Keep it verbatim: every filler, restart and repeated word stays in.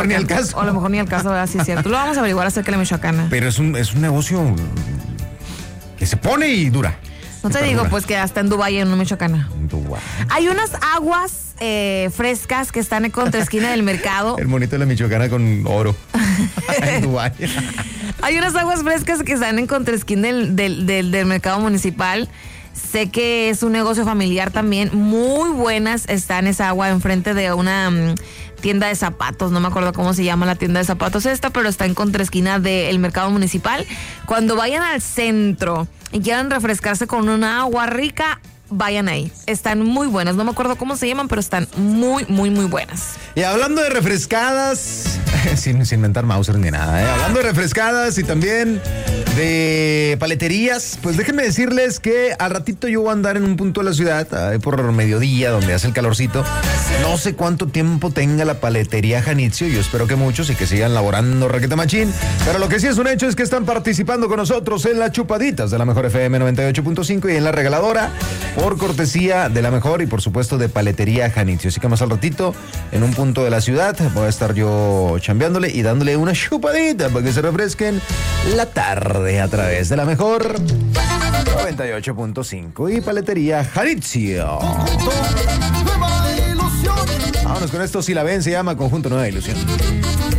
mejor ni al caso. O a lo mejor ni al caso, ¿verdad? Sí, es cierto. Lo vamos a averiguar acerca de la Michoacana. Pero es un, es un negocio que se pone y dura. No te digo, pues que hasta en Dubái hay una Michoacana. Dubái. Hay unas aguas eh, frescas que están en contraesquina del mercado. El monito de la Michoacana con oro. En Dubái. Hay unas aguas frescas que están en contraesquina del, del, del, del mercado municipal. Sé que es un negocio familiar también. Muy buenas están esa agua enfrente de una um, tienda de zapatos. No me acuerdo cómo se llama la tienda de zapatos esta, pero está en contraesquina del mercado municipal. Cuando vayan al centro y quieran refrescarse con una agua rica, vayan ahí. Están muy buenas. No me acuerdo cómo se llaman, pero están muy, muy, muy buenas. Y hablando de refrescadas, sin, sin inventar Mauser ni nada, ¿eh? Hablando de refrescadas y también de paleterías, pues déjenme decirles que al ratito yo voy a andar en un punto de la ciudad, ahí por mediodía, donde hace el calorcito. No sé cuánto tiempo tenga la paletería Janitzio, yo espero que muchos y que sigan laborando raqueta machín, pero lo que sí es un hecho es que están participando con nosotros en las chupaditas de la Mejor F M noventa y ocho punto cinco y en la regaladora, por cortesía de la Mejor y por supuesto de paletería Janitzio. Así que más al ratito, en un punto de la ciudad, voy a estar yo chambeándole y dándole una chupadita para que se refresquen la tarde a través de la Mejor noventa y ocho punto cinco y paletería Janitzio. Vámonos con esto, si la ven, se llama Conjunto Nueva Ilusión.